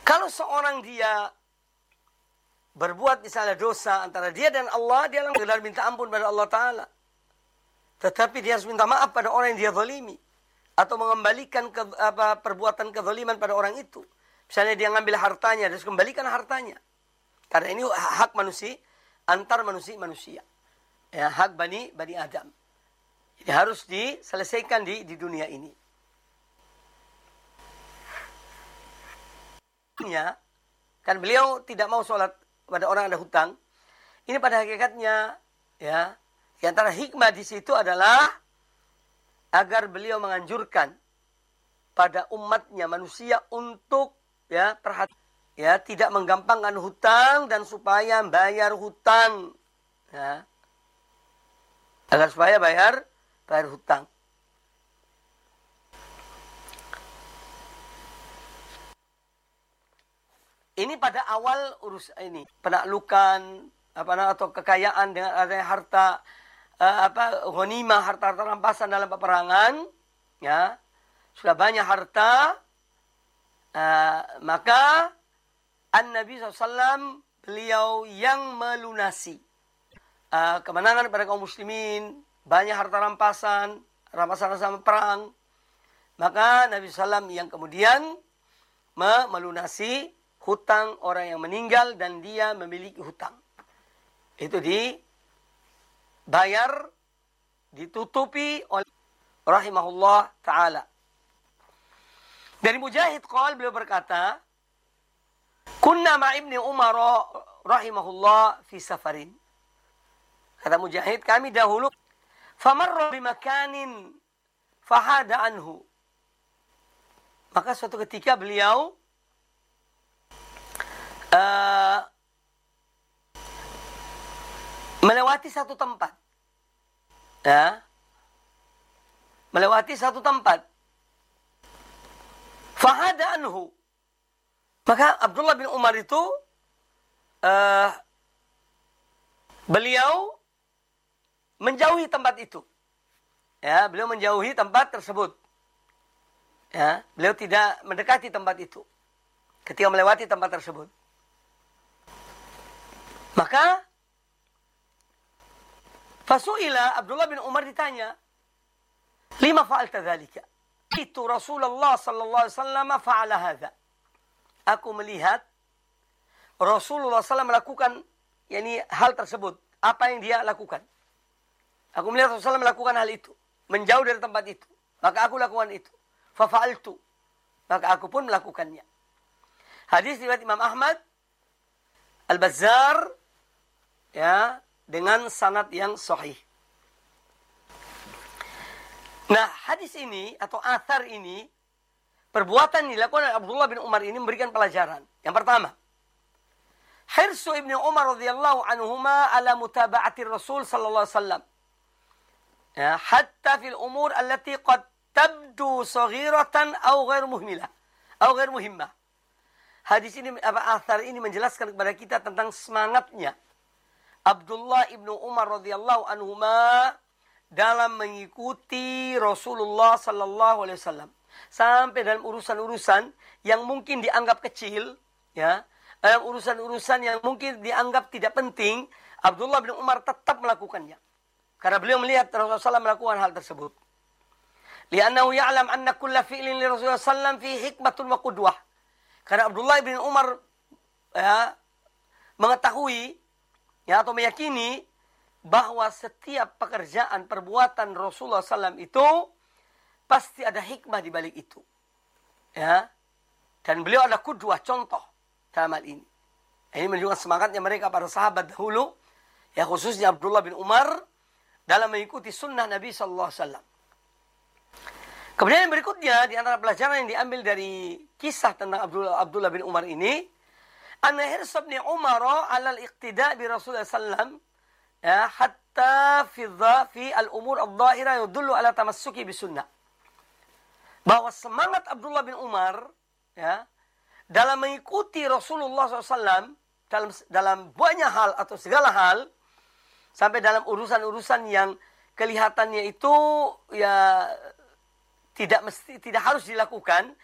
Kalau seorang dia berbuat misalnya dosa antara dia dan Allah, dia langsung minta ampun pada Allah Ta'ala. Tetapi dia harus minta maaf pada orang yang dia zalimi. Atau mengembalikan perbuatan kezaliman pada orang itu. Misalnya dia ngambil hartanya, dia harus kembalikan hartanya. Karena ini hak manusia, antar manusia. Ya, hak Bani Adam. Jadi harus diselesaikan di dunia ini. Kan beliau tidak mau sholat pada orang ada hutang. Ini pada hakikatnya, ya, di antara hikmah di situ adalah agar beliau menganjurkan pada umatnya manusia untuk tidak menggampangkan hutang dan supaya bayar hutang, ya, agar supaya bayar hutang. Ini pada awal urus ini penaklukan atau kekayaan dengan adanya harta ghanimah, harta rampasan dalam peperangan, ya, sudah banyak harta, maka An-Nabi SAW beliau yang melunasi kemenangan pada kaum muslimin, banyak harta rampasan sama perang, maka Nabi SAW yang kemudian melunasi hutang orang yang meninggal dan dia memiliki hutang. Itu dibayar, ditutupi oleh rahimahullah ta'ala. Dari Mujahid qala, beliau berkata, kunna ma'ibni Umar rahimahullah fi safarin. Kata Mujahid, kami dahulu famarra bimakanin fahada anhu. Maka suatu ketika beliau melewati satu tempat. Ya. Melewati satu tempat. Fahada anhu. Maka Abdullah bin Umar itu beliau menjauhi tempat itu. Ya, beliau menjauhi tempat tersebut. Ya, beliau tidak mendekati tempat itu ketika melewati tempat tersebut. Maka fasu'ila, Abdullah bin Umar ditanya, lima fa'alta dzalika? Itu Rasulullah sallallahu alaihi wasallam fa'ala hadza. Aku melihat Rasulullah SAW melakukan hal tersebut. Apa yang dia lakukan? Aku melihat Rasulullah SAW melakukan hal itu, menjauh dari tempat itu. Maka aku lakukan itu. Fa fa'altu. Maka aku pun melakukannya. Hadis riwayat Imam Ahmad, Al-Bazzar, ya, dengan sanad yang sahih. Nah, hadis ini atau athar ini, perbuatan yang dilakukan oleh Abdullah bin Umar ini memberikan pelajaran. Yang pertama, hirsu ibni Umar radhiyallahu anhuma ala mutaba'ati Rasul sallallahu alaihi wasallam. Ya, hatta fil umur allati qad tabdu saghiratan aw ghair muhmilah aw ghair muhimmah. Hadis ini, athar ini menjelaskan kepada kita tentang semangatnya Abdullah ibnu Umar radhiyallahu anhuma dalam mengikuti Rasulullah sallallahu alaihi wasallam. Sampai dalam urusan-urusan yang mungkin dianggap kecil, ya, dalam urusan-urusan yang mungkin dianggap tidak penting, Abdullah bin Umar tetap melakukannya. Karena beliau melihat Rasulullah SAW melakukan hal tersebut. Li'annahu ya'lam anna kulla fi'lin li Rasulullah SAW fi hikmatun wa qudwah. Karena Abdullah bin Umar, ya, mengetahui, ya, atau meyakini bahwa setiap pekerjaan, perbuatan Rasulullah SAW itu pasti ada hikmah di balik itu. Ya. Dan beliau adalah qudwah, contoh dalam hal ini. Ini menunjukkan semangatnya mereka para sahabat dahulu, ya, khususnya Abdullah bin Umar dalam mengikuti sunnah Nabi sallallahu alaihi wasallam. Kemudian yang berikutnya, di antara pelajaran yang diambil dari kisah tentang Abdullah bin Umar ini, anna hirsa ibn Umar ala al-iqtida' bi Rasulullah sallam, ya, hatta fi al-umur adh-dhahira yadullu ala tamassuki bi sunnah. Bahwa semangat Abdullah bin Umar, ya, dalam mengikuti Rasulullah SAW dalam banyak hal atau segala hal, sampai dalam urusan-urusan yang kelihatannya itu, ya, tidak harus dilakukan,